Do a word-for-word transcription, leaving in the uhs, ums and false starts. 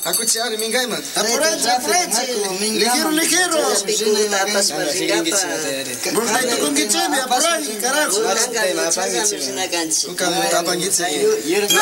Akutsiari mingai man. Apurate, apurate. Ligero, ligero. Burlai con che c'è, mi aprai, carajo. Ukam tapangitse.